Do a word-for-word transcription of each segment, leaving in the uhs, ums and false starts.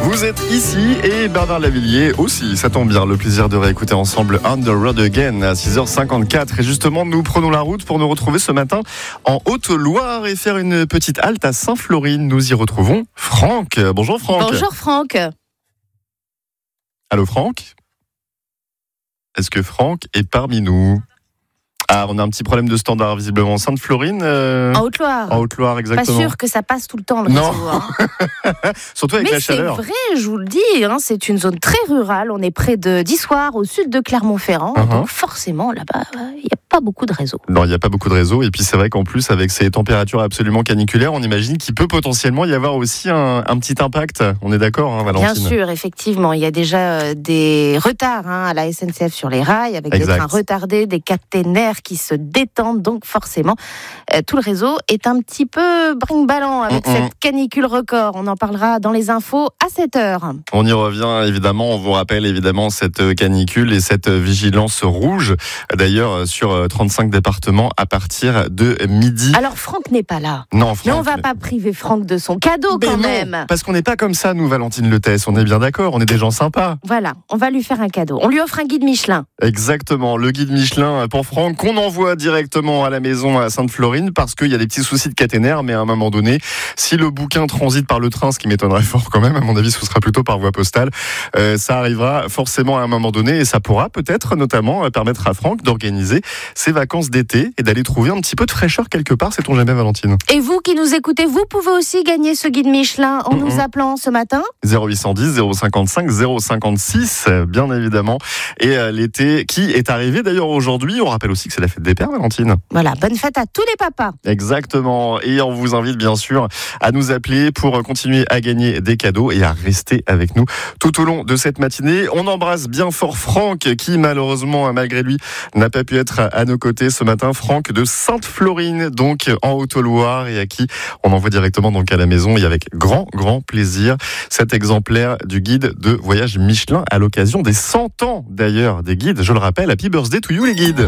Vous êtes ici et Bernard Lavilliers aussi, ça tombe bien. Le plaisir de réécouter ensemble On the Road Again à six heures cinquante-quatre. Et justement, nous prenons la route pour nous retrouver ce matin en Haute-Loire et faire une petite halte à Sainte-Florine. Nous y retrouvons Franck. Bonjour Franck. Bonjour Franck. Allô Franck ? Est-ce que Franck est parmi nous ? Ah, on a un petit problème de standard visiblement. Sainte-Florine euh... En Haute-Loire. En Haute-Loire, exactement. Pas sûr que ça passe tout le temps le non. réseau. Hein. Surtout avec Mais la chaleur. Mais c'est vrai, je vous le dis, hein, c'est une zone très rurale. On est près de d'Issoire, au sud de Clermont-Ferrand. Uh-huh. Donc forcément, là-bas, il n'y a pas beaucoup de réseau. Non, il n'y a pas beaucoup de réseau. Et puis c'est vrai qu'en plus, avec ces températures absolument caniculaires, on imagine qu'il peut potentiellement y avoir aussi un, un petit impact. On est d'accord, hein, Valentine ? Bien sûr, effectivement. Il y a déjà des retards hein, à la S N C F sur les rails, avec exact. Des trains retardés, des caténaires qui se détendent. Donc forcément, euh, tout le réseau est un petit peu brinque-ballant avec mm-hmm. cette canicule record. On en parlera dans les infos à sept heures. On y revient évidemment. On vous rappelle évidemment cette canicule et cette vigilance rouge. D'ailleurs, sur trente-cinq départements à partir de midi. Alors Franck n'est pas là. Non, Franck. Mais on ne va pas priver Franck de son cadeau Mais quand non, même. Parce qu'on n'est pas comme ça, nous, Valentine Letès. On est bien d'accord. On est des gens sympas. Voilà, on va lui faire un cadeau. On lui offre un guide Michelin. Exactement. Le guide Michelin pour Franck qu'on envoie directement à la maison à Sainte-Florine parce qu'il y a des petits soucis de caténaire, mais à un moment donné, si le bouquin transite par le train, ce qui m'étonnerait fort quand même, à mon avis, ce sera plutôt par voie postale, euh, ça arrivera forcément à un moment donné et ça pourra peut-être notamment permettre à Franck d'organiser ses vacances d'été et d'aller trouver un petit peu de fraîcheur quelque part, sait-on jamais, Valentine. Et vous qui nous écoutez, vous pouvez aussi gagner ce guide Michelin en mm-hmm. nous appelant ce matin zéro huit cent dix zéro cinquante-cinq zéro cinquante-six, bien évidemment. Et euh, l'été qui est arrivé d'ailleurs aujourd'hui, on rappelle aussi que c'est la fête des pères, Valentine. Voilà, bonne fête à tous les papas. Exactement. Et on vous invite bien sûr à nous appeler pour continuer à gagner des cadeaux et à rester avec nous tout au long de cette matinée. On embrasse bien fort Franck qui malheureusement, malgré lui, n'a pas pu être à nos côtés ce matin. Franck de Sainte-Florine, donc en Haute-Loire, et à qui on envoie directement donc à la maison et avec grand, grand plaisir cet exemplaire du guide de voyage Michelin à l'occasion des cent ans d'ailleurs des guides. Je le rappelle, happy birthday to you les guides.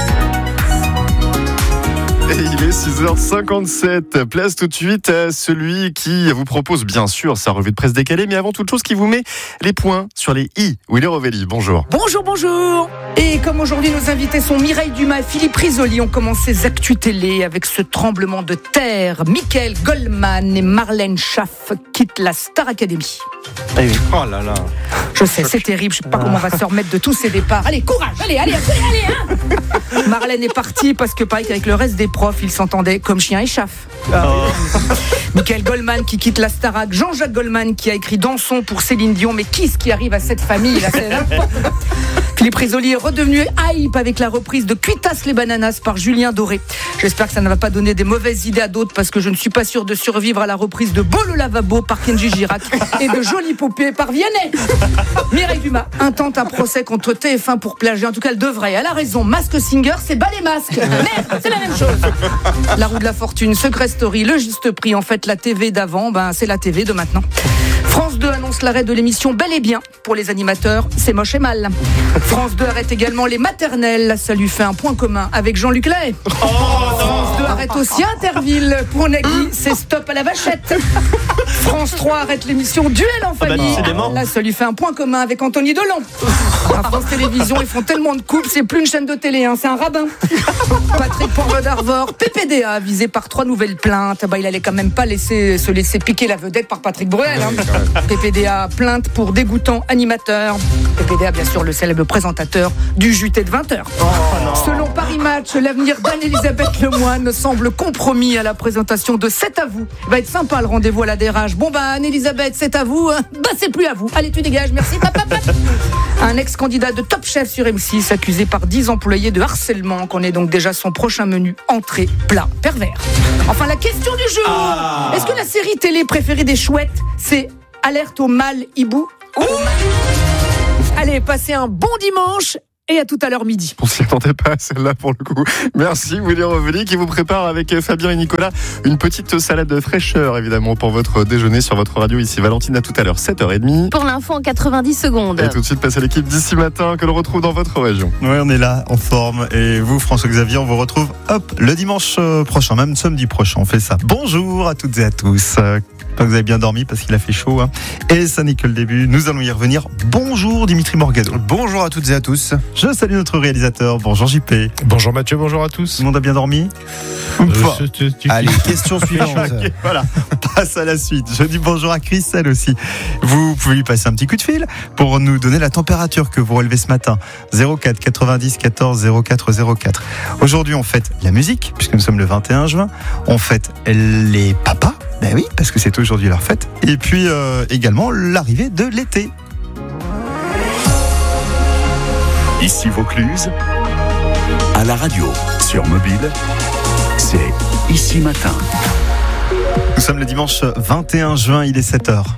Et il est six heures cinquante-sept. Place tout de suite à celui qui vous propose bien sûr sa revue de presse décalée, mais avant toute chose qui vous met les points sur les i. Willy Rovelli, bonjour. Bonjour, bonjour. Et comme aujourd'hui nos invités sont Mireille Dumas et Philippe Risoli, on commence ces actus télé avec ce tremblement de terre. Michael Goldman et Marlène Schaff quittent la Star Academy. Eh oui. Oh là là. Je sais, c'est terrible, je sais pas comment on va se remettre de tous ces départs. Allez, courage, allez, allez, allez, allez hein. Marlène est partie parce que pareil qu'avec le reste des profs, ils s'entendaient comme chien et chaff. Oh. Michael Goldman qui quitte la Starac, Jean-Jacques Goldman qui a écrit Dansons pour Céline Dion, mais qu'est-ce qui arrive à cette famille là, c'est Philippe Risoli est redevenu hype avec la reprise de Cuitas les bananas par Julien Doré. J'espère que ça ne va pas donner des mauvaises idées à d'autres parce que je ne suis pas sûr de survivre à la reprise de Beau le lavabo par Kenji Girac et de Jolie poupée par Vianney. Mireille Dumas intente un procès contre T F un pour plagiat. En tout cas, elle devrait. Elle a raison. Mask Singer, c'est bas les masques. Merde, c'est la même chose. La roue de la fortune, Secret Story, le juste prix. En fait, la T V d'avant, ben, c'est la T V de maintenant. France deux annonce l'arrêt de l'émission Bel et Bien pour les animateurs, c'est moche et mal. France deux arrête également les maternelles, ça lui fait un point commun avec Jean-Luc Lahaye. Oh, France deux arrête aussi Interville pour Nagui, c'est stop à la vachette. France trois arrête l'émission Duel en famille. Ah bah, là, ça lui fait un point commun avec Anthony Delon. À France Télévisions, ils font tellement de coupes, c'est plus une chaîne de télé, hein, c'est un rabbin. Patrick Poivre d'Arvor, P P D A, visé par trois nouvelles plaintes. Bah, il allait quand même pas laisser, se laisser piquer la vedette par Patrick Bruel. Hein. P P D A, plainte pour dégoûtant animateur. P P D A, bien sûr, le célèbre présentateur du J T de vingt heures. Oh, selon Paris Match, l'avenir d'Anne-Elisabeth Lemoine semble compromis à la présentation de C'est à vous. Va être sympa le rendez-vous à la D R H. Bon bah Anne-Elisabeth, c'est à vous. Bah c'est plus à vous. Allez, tu dégages, merci. Un ex-candidat de Top Chef sur M six accusé par dix employés de harcèlement, qu'on est donc déjà son prochain menu entrée, plat, pervers. Enfin, la question du jour. Ah. Est-ce que la série télé préférée des chouettes, c'est Alerte au mâle hibou? Allez, passez un bon dimanche et à tout à l'heure midi. On s'y attendait pas à celle-là pour le coup. Merci Willy Reveli qui vous prépare avec Fabien et Nicolas une petite salade de fraîcheur évidemment pour votre déjeuner sur votre radio ici. Valentine, à tout à l'heure, sept heures trente. Pour l'info en quatre-vingt-dix secondes. Et tout de suite, passe à l'équipe d'ici matin que l'on retrouve dans votre région. Oui, on est là, en forme. Et vous, François-Xavier, on vous retrouve hop, le dimanche prochain, même samedi prochain. On fait ça. Bonjour à toutes et à tous. J'espère que vous avez bien dormi parce qu'il a fait chaud. Hein. Et ça n'est que le début. Nous allons y revenir. Bonjour Dimitri Morgado. Bonjour à toutes et à tous. Je salue notre réalisateur. Bonjour J P. Bonjour Mathieu, bonjour à tous. Tout le monde a bien dormi euh, je, tu, tu, Allez, question suivante. Okay, voilà, on passe à la suite. Je dis bonjour à Christelle aussi. Vous pouvez lui passer un petit coup de fil pour nous donner la température que vous relevez ce matin. zéro quatre quatre-vingt-dix quatorze zéro quatre zéro quatre. Aujourd'hui, on fête la musique, puisque nous sommes le vingt et un juin. On fête les papas. Ben oui, parce que c'est aujourd'hui leur fête. Et puis euh, également l'arrivée de l'été. Ici Vaucluse, à la radio, sur mobile, c'est Ici Matin. Nous sommes le dimanche vingt et un juin, il est sept heures.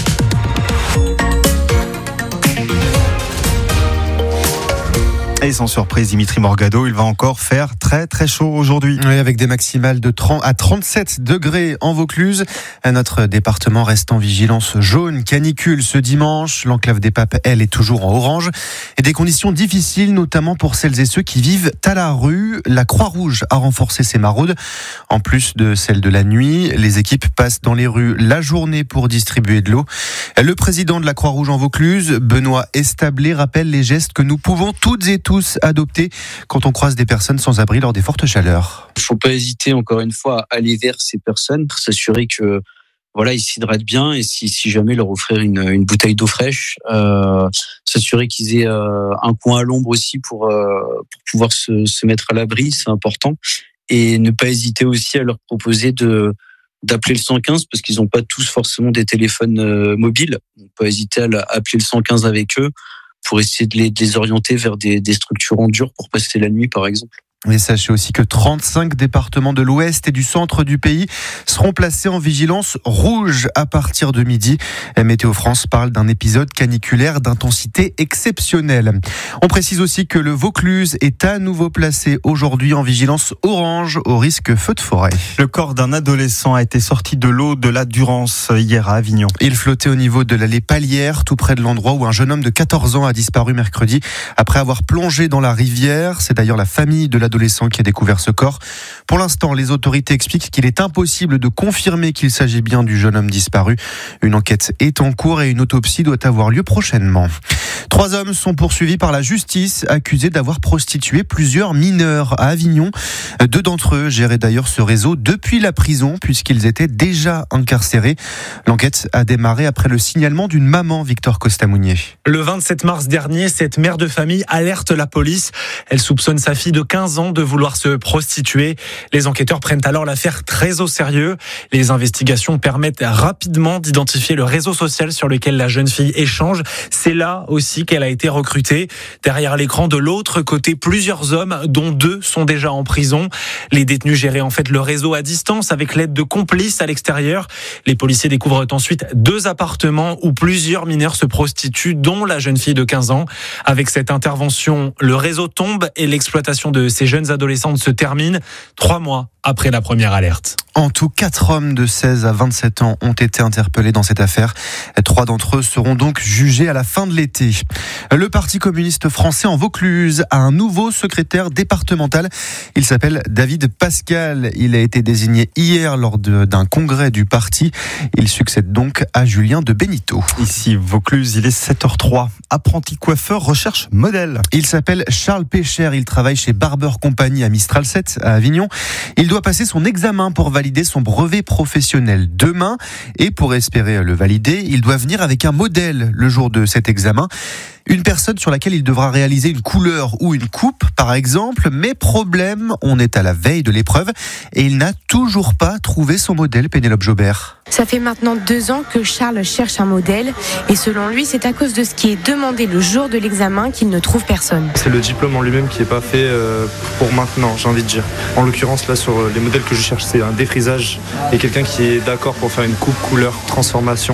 Et sans surprise, Dimitri Morgado, il va encore faire très très chaud aujourd'hui. Oui, avec des maximales de trente à trente-sept degrés en Vaucluse. Notre département reste en vigilance jaune, canicule ce dimanche. L'enclave des Papes, elle, est toujours en orange. Et des conditions difficiles, notamment pour celles et ceux qui vivent à la rue. La Croix-Rouge a renforcé ses maraudes. En plus de celles de la nuit, les équipes passent dans les rues la journée pour distribuer de l'eau. Le président de la Croix-Rouge en Vaucluse, Benoît Establé, rappelle les gestes que nous pouvons toutes et tous adopter quand on croise des personnes sans abri lors des fortes chaleurs. Il ne faut pas hésiter, encore une fois, à aller vers ces personnes, pour s'assurer que voilà, ils s'hydratent bien et si, si jamais leur offrir une, une bouteille d'eau fraîche, euh, s'assurer qu'ils aient euh, un coin à l'ombre aussi pour, euh, pour pouvoir se, se mettre à l'abri, c'est important. Et ne pas hésiter aussi à leur proposer de d'appeler le cent quinze parce qu'ils n'ont pas tous forcément des téléphones euh, mobiles. On peut hésiter à, la, à appeler le cent quinze avec eux pour essayer de les, de les orienter vers des, des structures en dur pour passer la nuit, par exemple. Mais sachez aussi que trente-cinq départements de l'ouest et du centre du pays seront placés en vigilance rouge à partir de midi. Météo France parle d'un épisode caniculaire d'intensité exceptionnelle. On précise aussi que le Vaucluse est à nouveau placé aujourd'hui en vigilance orange au risque feu de forêt. Le corps d'un adolescent a été sorti de l'eau de la Durance hier à Avignon. Il flottait au niveau de l'allée Palière, tout près de l'endroit où un jeune homme de quatorze ans a disparu mercredi après avoir plongé dans la rivière. C'est d'ailleurs la famille de l'adolescent qui a découvert ce corps. Pour l'instant, les autorités expliquent qu'il est impossible de confirmer qu'il s'agit bien du jeune homme disparu. Une enquête est en cours et une autopsie doit avoir lieu prochainement. Trois hommes sont poursuivis par la justice, accusés d'avoir prostitué plusieurs mineurs à Avignon. Deux d'entre eux géraient d'ailleurs ce réseau depuis la prison, puisqu'ils étaient déjà incarcérés. L'enquête a démarré après le signalement d'une maman, Victor Costamounier. Le vingt-sept mars dernier, cette mère de famille alerte la police. Elle soupçonne sa fille de quinze ans de vouloir se prostituer. Les enquêteurs prennent alors l'affaire très au sérieux. Les investigations permettent rapidement d'identifier le réseau social sur lequel la jeune fille échange. C'est là aussi qu'elle a été recrutée. Derrière l'écran, de l'autre côté, plusieurs hommes, dont deux sont déjà en prison. Les détenus géraient en fait le réseau à distance avec l'aide de complices à l'extérieur. Les policiers découvrent ensuite deux appartements où plusieurs mineurs se prostituent, dont la jeune fille de quinze ans. Avec cette intervention, le réseau tombe et l'exploitation de ces jeunes adolescentes se termine trois mois après la première alerte. En tout, quatre hommes de seize à vingt-sept ans ont été interpellés dans cette affaire. Trois d'entre eux seront donc jugés à la fin de l'été. Le Parti communiste français en Vaucluse a un nouveau secrétaire départemental. Il s'appelle David Pascal. Il a été désigné hier lors de, d'un congrès du parti. Il succède donc à Julien de Benito. Ici, Vaucluse, il est sept heures zéro trois. Apprenti coiffeur, recherche modèle. Il s'appelle Charles Pécher. Il travaille chez Barber Company à Mistral sept à Avignon. Il doit passer son examen pour valider son brevet professionnel demain. Et pour espérer le valider, il doit venir avec un modèle le jour de cet examen. Une personne sur laquelle il devra réaliser une couleur ou une coupe, par exemple. Mais problème, on est à la veille de l'épreuve et il n'a toujours pas trouvé son modèle, Pénélope Jobert. Ça fait maintenant deux ans que Charles cherche un modèle et selon lui, c'est à cause de ce qui est demandé le jour de l'examen qu'il ne trouve personne. C'est le diplôme en lui-même qui n'est pas fait pour maintenant, j'ai envie de dire. En l'occurrence, là, sur les modèles que je cherche, c'est un défrisage et quelqu'un qui est d'accord pour faire une coupe, couleur, transformation.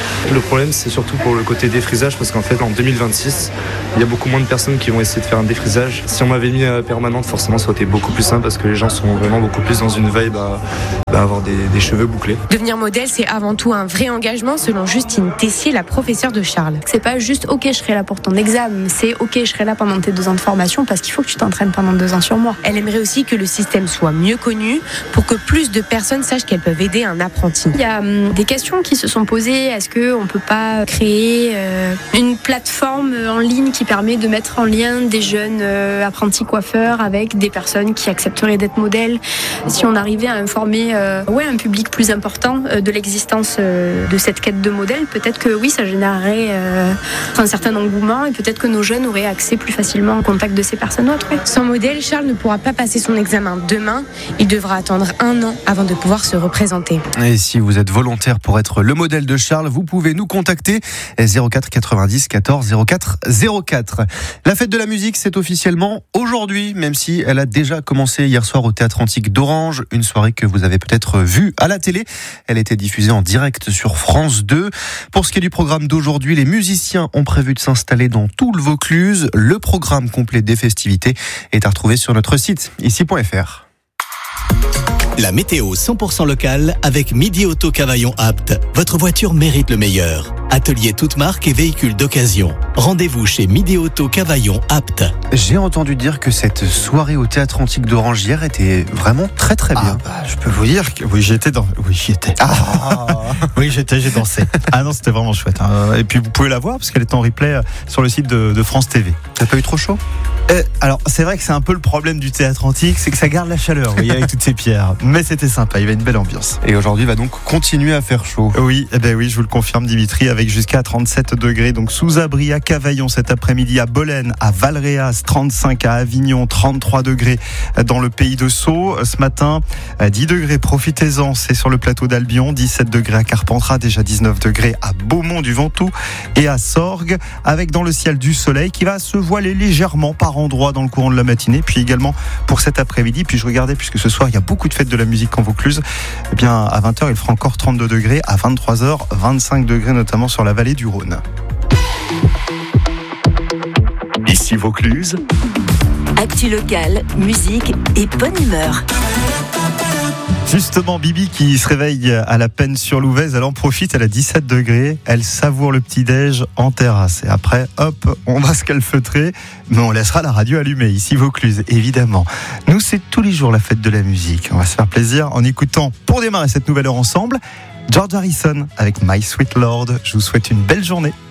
Le problème, c'est surtout pour le côté défrisage, parce qu'en fait, en deux mille vingt-six, il y a beaucoup moins de personnes qui vont essayer de faire un défrisage. Si on m'avait mis à permanente, forcément, ça aurait été beaucoup plus simple, parce que les gens sont vraiment beaucoup plus dans une vibe à, à avoir des, des cheveux bouclés. Devenir modèle, c'est avant tout un vrai engagement, selon Justine Tessier, la professeure de Charles. C'est pas juste ok, je serai là pour ton examen, c'est ok, je serai là pendant tes deux ans de formation, parce qu'il faut que tu t'entraînes pendant deux ans sur moi. Elle aimerait aussi que le système soit mieux connu pour que plus de personnes sachent qu'elles peuvent aider un apprenti. Il y a hum, des questions qui se sont posées. Est-ce qu'on ne peut pas créer euh, une plateforme en ligne qui permet de mettre en lien des jeunes euh, apprentis coiffeurs avec des personnes qui accepteraient d'être modèles? Si on arrivait à informer euh, ouais, un public plus important euh, de l'existence euh, de cette quête de modèle, peut-être que oui, ça générerait euh, un certain engouement et peut-être que nos jeunes auraient accès plus facilement au contact de ces personnes autres. Ouais. Sans modèle, Charles ne pourra pas passer son examen demain. Il devra attendre un an avant de pouvoir se représenter. Et si vous êtes volontaire pour être le modèle de Charles, vous pouvez nous contacter zéro quatre quatre-vingt-dix quatorze zéro quatre zéro quatre. La fête de la musique, c'est officiellement aujourd'hui, même si elle a déjà commencé hier soir au Théâtre Antique d'Orange, une soirée que vous avez peut-être vue à la télé. Elle était diffusée en direct sur France deux. Pour ce qui est du programme d'aujourd'hui, les musiciens ont prévu de s'installer dans tout le Vaucluse. Le programme complet des festivités est à retrouver sur notre site ici point f r. La météo cent pour cent locale avec Midi Auto Cavaillon Apt. Votre voiture mérite le meilleur. Atelier toute marque et véhicules d'occasion. Rendez-vous chez Midi Auto Cavaillon Apt. J'ai entendu dire que cette soirée au Théâtre Antique d'Orange hier était vraiment très très bien. Ah bah, je peux vous dire que oui, j'étais dans. Oui, j'y étais. Ah. oui, j'étais, j'ai dansé. Ah non, c'était vraiment chouette. Hein. Et puis vous pouvez la voir parce qu'elle est en replay sur le site de, de France T V. T'as pas eu trop chaud? Euh, alors, c'est vrai que c'est un peu le problème du Théâtre Antique, c'est que ça garde la chaleur, vous voyez, avec toutes ces pierres. Mais c'était sympa, il y avait une belle ambiance. Et aujourd'hui, il va donc continuer à faire chaud. Oui, eh ben oui, je vous le confirme, Dimitri, avec jusqu'à trente-sept degrés. Donc, sous abri à Cavaillon cet après-midi, à Bolène, à Valréas, trente-cinq à Avignon, trente-trois degrés dans le pays de Sceaux. Ce matin, dix degrés, profitez-en, c'est sur le plateau d'Albion, dix-sept degrés à Carpentras, déjà dix-neuf degrés à Beaumont du Ventoux et à Sorgues, avec dans le ciel du soleil qui va se voiler légèrement par endroit dans le courant de la matinée, puis également pour cet après-midi. Puis je regardais, puisque ce soir il y a beaucoup de fêtes de la musique en Vaucluse, eh bien à vingt heures il fera encore trente-deux degrés, à vingt-trois heures vingt-cinq degrés, notamment sur la vallée du Rhône. Ici Vaucluse. Actu locale, musique et bonne humeur. Justement, Bibi qui se réveille à la peine sur Louvèze, elle en profite, elle a dix-sept degrés, elle savoure le petit-déj en terrasse. Et après, hop, on va se calfeutrer, mais on laissera la radio allumée, ici Vaucluse, évidemment. Nous, c'est tous les jours la fête de la musique. On va se faire plaisir en écoutant, pour démarrer cette nouvelle heure ensemble, George Harrison avec My Sweet Lord. Je vous souhaite une belle journée.